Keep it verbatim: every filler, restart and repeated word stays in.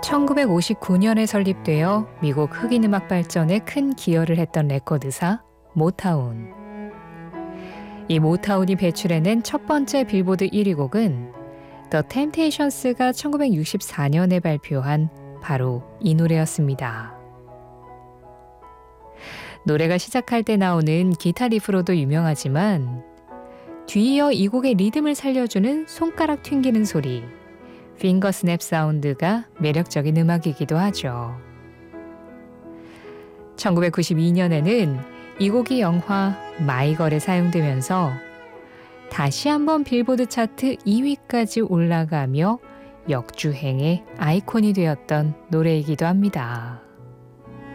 천구백오십구 년에 설립되어 미국 흑인 음악 발전에 큰 기여를 했던 레코드사 모타운. 이 모타운이 배출해낸 첫 번째 빌보드 일 위 곡은 The Temptations가 천구백육십사 년에 발표한 바로 이 노래였습니다. 노래가 시작할 때 나오는 기타 리프로도 유명하지만 뒤이어 이 곡의 리듬을 살려주는 손가락 튕기는 소리, 핑거 스냅 사운드가 매력적인 음악이기도 하죠. 천구백구십이 년에는 이 곡이 영화 마이걸에 사용되면서 다시 한번 빌보드 차트 이 위까지 올라가며 역주행의 아이콘이 되었던 노래이기도 합니다.